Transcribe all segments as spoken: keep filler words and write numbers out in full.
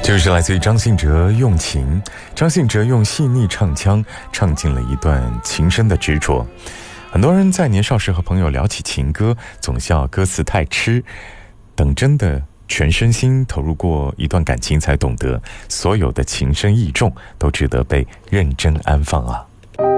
这个是来自于张信哲《用情》，张信哲用细腻唱腔唱尽了一段情深的执着。很多人在年少时和朋友聊起情歌，总笑歌词太痴，等真的全身心投入过一段感情，才懂得所有的情深意重都值得被认真安放啊。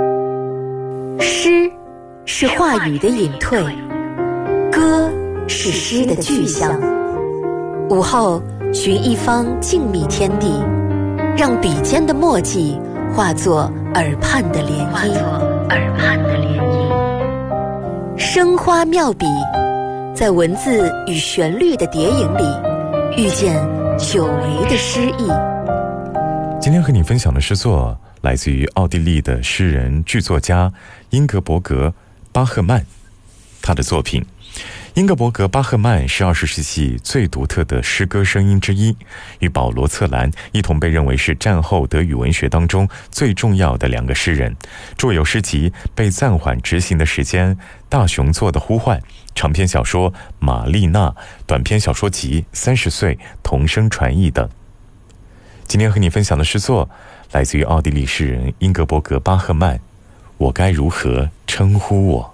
诗是话语的隐退，歌是诗的具象。午后寻一方静谧天地，让笔尖的墨迹化作耳畔的涟漪，耳畔的涟漪。生花妙笔，在文字与旋律的叠影里，遇见久违的诗意。 今天和你分享的诗作来自于奥地利的诗人剧作家英格伯格·巴赫曼，他的作品。英格伯格·巴赫曼是二十世纪最独特的诗歌声音之一，与保罗·策兰一同被认为是战后德语文学当中最重要的两个诗人，著有诗集《被暂缓执行的时间》、《大熊座的呼唤》、长篇小说《玛丽娜》、短篇小说集《三十岁同声传译》等。今天和你分享的诗作来自于奥地利诗人英格伯格·巴赫曼，《我该如何称呼我》。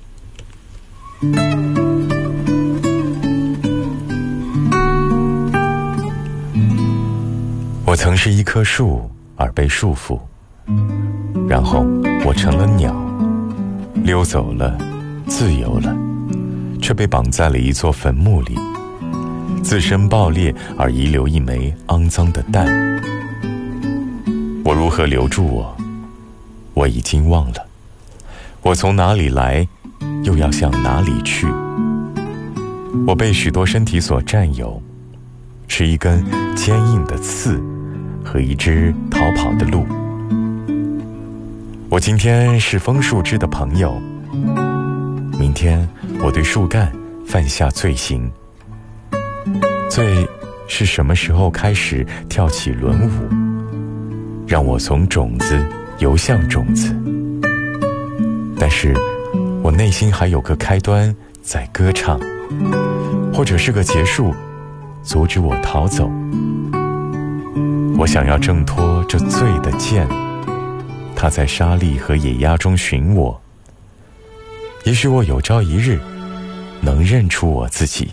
我曾是一棵树而被束缚，然后我成了鸟，溜走了，自由了，却被绑在了一座坟墓里，自身爆裂而遗留一枚肮脏的蛋。我如何留住我？我已经忘了。我从哪里来，又要向哪里去？我被许多身体所占有，是一根坚硬的刺和一只逃跑的鹿。我今天是枫树枝的朋友，明天我对树干犯下罪行。罪是什么时候开始跳起轮舞，让我从种子游向种子？但是我内心还有个开端在歌唱，或者是个结束，阻止我逃走。我想要挣脱这罪的剑，它在沙砾和野鸭中寻我。也许我有朝一日能认出我自己。